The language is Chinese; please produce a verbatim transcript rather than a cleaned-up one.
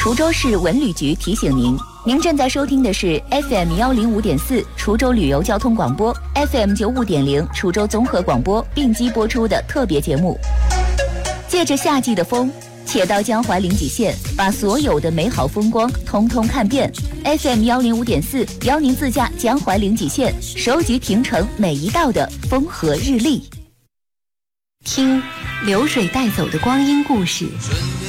滁州市文旅局提醒您，您正在收听的是 F M 幺零五点四滁州旅游交通广播 ，F M 九五点零滁州综合广播并机播出的特别节目。借着夏季的风，且到江淮临济县，把所有的美好风光通通看遍。F M 幺零五点四邀您自驾江淮临济县，收集平城每一道的风和日丽。听流水带走的光阴故事，